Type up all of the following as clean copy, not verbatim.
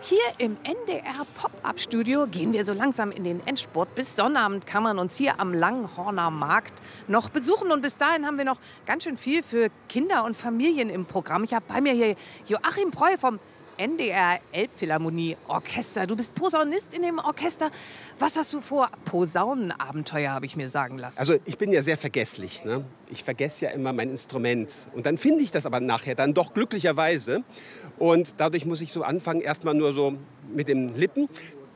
Hier im NDR Pop-Up-Studio gehen wir so langsam in den Endspurt. Bis Sonnabend kann man uns hier am Langhorner Markt noch besuchen. Und bis dahin haben wir noch ganz schön viel für Kinder und Familien im Programm. Ich habe bei mir hier Joachim Preu vom NDR Elbphilharmonie Orchester. Du bist Posaunist in dem Orchester. Was hast du vor? Posaunenabenteuer, habe ich mir sagen lassen. Also ich bin ja sehr vergesslich. Ne? Ich vergesse ja immer mein Instrument. Und dann finde ich das aber nachher dann doch glücklicherweise. Und dadurch muss ich so anfangen, erstmal nur so mit den Lippen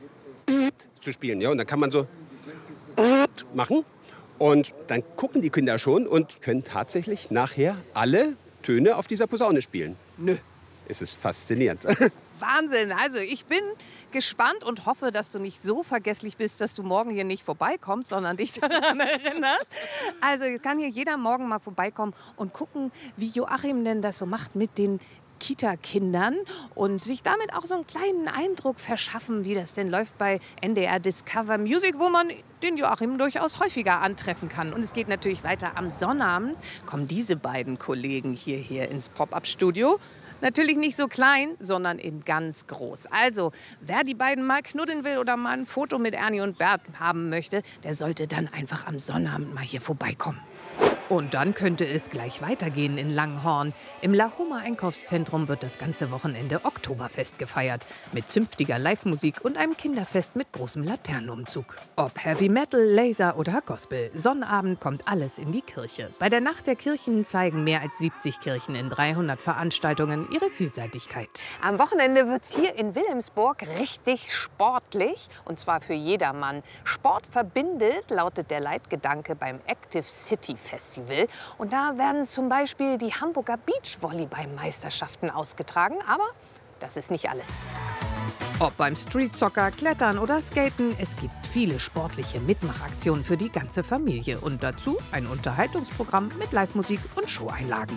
zu spielen. Ja? Und dann kann man so machen. Und dann gucken die Kinder schon und können tatsächlich nachher alle Töne auf dieser Posaune spielen. Nö. Es ist faszinierend. Wahnsinn. Also ich bin gespannt und hoffe, dass du nicht so vergesslich bist, dass du morgen hier nicht vorbeikommst, sondern dich daran erinnerst. Also kann hier jeder morgen mal vorbeikommen und gucken, wie Joachim denn das so macht mit den Kita-Kindern und sich damit auch so einen kleinen Eindruck verschaffen, wie das denn läuft bei NDR Discover Music, wo man den Joachim durchaus häufiger antreffen kann. Und es geht natürlich weiter. Am Sonnabend kommen diese beiden Kollegen hierher ins Pop-Up-Studio. Natürlich nicht so klein, sondern in ganz groß. Also, wer die beiden mal knuddeln will oder mal ein Foto mit Ernie und Bert haben möchte, der sollte dann einfach am Sonnabend mal hier vorbeikommen. Und dann könnte es gleich weitergehen in Langhorn. Im Lahoma Einkaufszentrum wird das ganze Wochenende Oktoberfest gefeiert. Mit zünftiger Live-Musik und einem Kinderfest mit großem Laternenumzug. Ob Heavy Metal, Laser oder Gospel, Sonnabend kommt alles in die Kirche. Bei der Nacht der Kirchen zeigen mehr als 70 Kirchen in 300 Veranstaltungen ihre Vielseitigkeit. Am Wochenende wird es hier in Wilhelmsburg richtig sportlich. Und zwar für jedermann. Sport verbindet, lautet der Leitgedanke beim Active City Festival. Und da werden zum Beispiel die Hamburger Beachvolleyball-Meisterschaften ausgetragen. Aber das ist nicht alles. Ob beim Streetsocker, Klettern oder Skaten, es gibt viele sportliche Mitmachaktionen für die ganze Familie. Und dazu ein Unterhaltungsprogramm mit Live-Musik und Showeinlagen.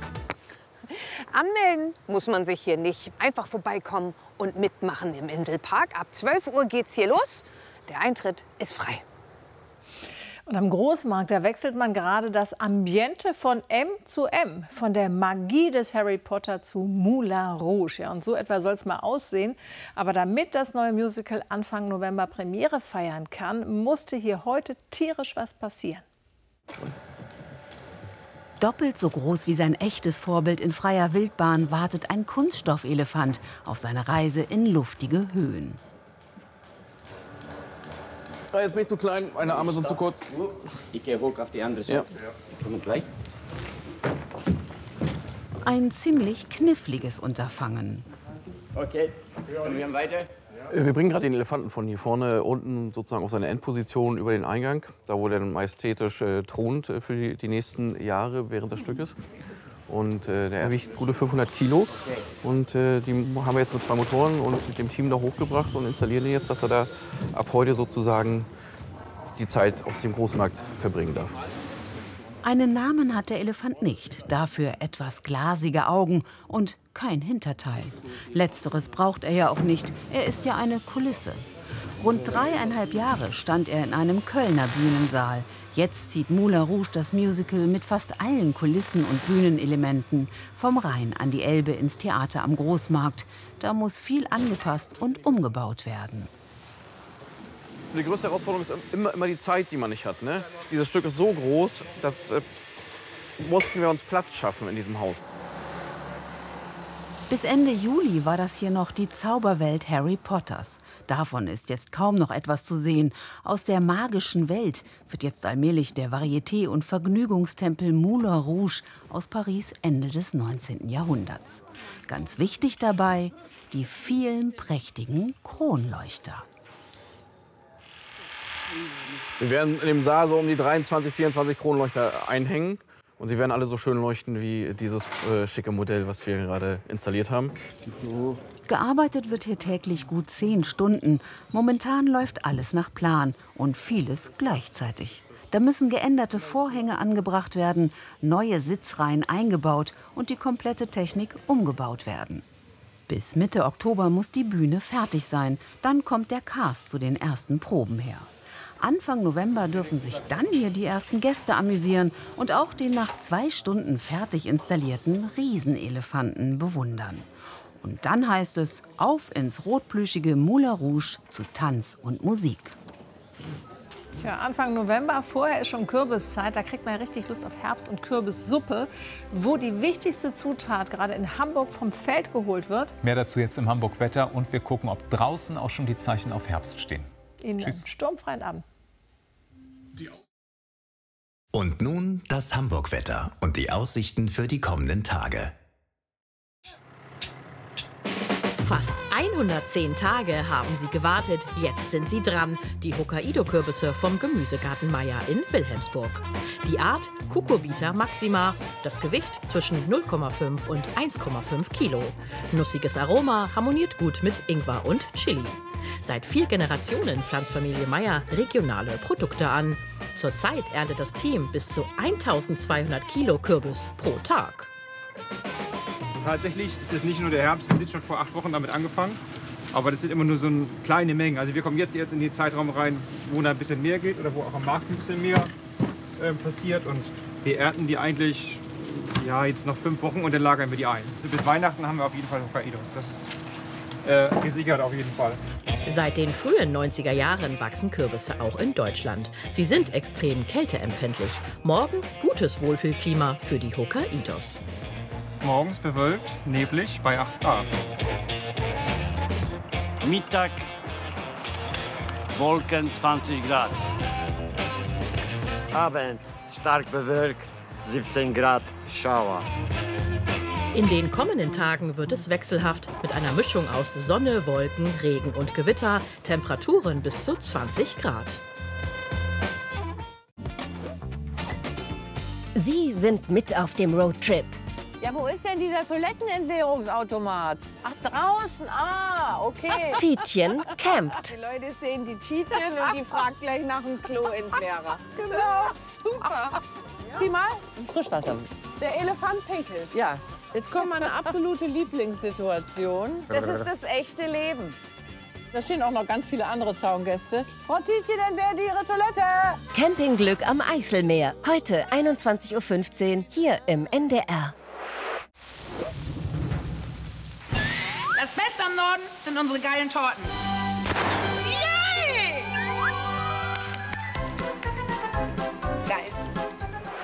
Anmelden muss man sich hier nicht. Einfach vorbeikommen und mitmachen im Inselpark. Ab 12 Uhr geht's hier los. Der Eintritt ist frei. Und am Großmarkt, da wechselt man gerade das Ambiente von M zu M, von der Magie des Harry Potter zu Moulin Rouge. Ja, und so etwa soll es mal aussehen. Aber damit das neue Musical Anfang November Premiere feiern kann, musste hier heute tierisch was passieren. Doppelt so groß wie sein echtes Vorbild in freier Wildbahn wartet ein Kunststoffelefant auf seiner Reise in luftige Höhen. Jetzt bin ich zu klein, meine Arme sind zu kurz. Ich gehe hoch auf die andere Seite. Ja. Kommen gleich. Ein ziemlich kniffliges Unterfangen. Okay, und wir haben weiter. Wir bringen gerade den Elefanten von hier vorne unten sozusagen auf seine Endposition über den Eingang, da wo der dann majestätisch thront für die nächsten Jahre während des Stückes. Und der wiegt gute 500 Kilo. Und die haben wir jetzt mit 2 Motoren und mit dem Team da hochgebracht und installieren ihn jetzt, dass er da ab heute sozusagen die Zeit auf dem Großmarkt verbringen darf. Einen Namen hat der Elefant nicht, dafür etwas glasige Augen und kein Hinterteil. Letzteres braucht er ja auch nicht, er ist ja eine Kulisse. Rund 3,5 Jahre stand er in einem Kölner Bühnensaal. Jetzt zieht Moulin Rouge das Musical mit fast allen Kulissen und Bühnenelementen vom Rhein an die Elbe ins Theater am Großmarkt. Da muss viel angepasst und umgebaut werden. Die größte Herausforderung ist immer die Zeit, die man nicht hat. Ne? Dieses Stück ist so groß, dass mussten wir uns Platz schaffen in diesem Haus. Bis Ende Juli war das hier noch die Zauberwelt Harry Potters. Davon ist jetzt kaum noch etwas zu sehen. Aus der magischen Welt wird jetzt allmählich der Varieté- und Vergnügungstempel Moulin Rouge aus Paris Ende des 19. Jahrhunderts. Ganz wichtig dabei, die vielen prächtigen Kronleuchter. Wir werden in dem Saal so um die 23, 24 Kronleuchter einhängen. Und sie werden alle so schön leuchten wie dieses schicke Modell, was wir gerade installiert haben. Gearbeitet wird hier täglich gut 10 Stunden. Momentan läuft alles nach Plan und vieles gleichzeitig. Da müssen geänderte Vorhänge angebracht werden, neue Sitzreihen eingebaut und die komplette Technik umgebaut werden. Bis Mitte Oktober muss die Bühne fertig sein. Dann kommt der Cast zu den ersten Proben her. Anfang November dürfen sich dann hier die ersten Gäste amüsieren und auch den nach 2 Stunden fertig installierten Riesenelefanten bewundern. Und dann heißt es, auf ins rotplüschige Moulin Rouge zu Tanz und Musik. Tja, Anfang November, vorher ist schon Kürbiszeit, da kriegt man ja richtig Lust auf Herbst- und Kürbissuppe, wo die wichtigste Zutat gerade in Hamburg vom Feld geholt wird. Mehr dazu jetzt im Hamburg-Wetter und wir gucken, ob draußen auch schon die Zeichen auf Herbst stehen. Ihnen einen sturmfreien Abend. Und nun das Hamburg-Wetter und die Aussichten für die kommenden Tage. Fast 110 Tage haben sie gewartet, jetzt sind sie dran. Die Hokkaido-Kürbisse vom Gemüsegarten Meier in Wilhelmsburg. Die Art Cucurbita maxima, das Gewicht zwischen 0,5 und 1,5 Kilo. Nussiges Aroma harmoniert gut mit Ingwer und Chili. Seit 4 Generationen pflanzt Familie Meier regionale Produkte an. Zurzeit erntet das Team bis zu 1200 Kilo Kürbis pro Tag. Tatsächlich ist es nicht nur der Herbst, wir sind schon vor 8 Wochen damit angefangen. Aber das sind immer nur so kleine Mengen. Also wir kommen jetzt erst in den Zeitraum rein, wo da ein bisschen mehr geht oder wo auch am Markt ein bisschen mehr passiert. Und wir ernten die eigentlich jetzt noch 5 Wochen und dann lagern wir die ein. Bis Weihnachten haben wir auf jeden Fall Hokkaidos. Das ist gesichert auf jeden Fall. Seit den frühen 90er Jahren wachsen Kürbisse auch in Deutschland. Sie sind extrem kälteempfindlich. Morgen gutes Wohlfühlklima für die Hokkaidos. Morgens bewölkt, neblig bei 8 Grad. Mittag Wolken 20 Grad. Abend stark bewölkt, 17 Grad Schauer. In den kommenden Tagen wird es wechselhaft mit einer Mischung aus Sonne, Wolken, Regen und Gewitter. Temperaturen bis zu 20 Grad. Sie sind mit auf dem Roadtrip. Ja, wo ist denn dieser Toilettenentleerungsautomat? Ach, draußen. Ah, okay. Tietjen campt. Die Leute sehen die Tietjen und die fragt gleich nach dem Kloentleerer. Genau, super. Ja. Sieh mal. Frischwasser. Der Elefant pinkelt. Ja. Jetzt kommt meine absolute Lieblingssituation. Das ist das echte Leben. Da stehen auch noch ganz viele andere Zaungäste. Frau Tietjen, entleert Ihre Toilette. Campingglück am Eiselmeer. Heute 21:15 Uhr hier im NDR. Das Beste am Norden sind unsere geilen Torten.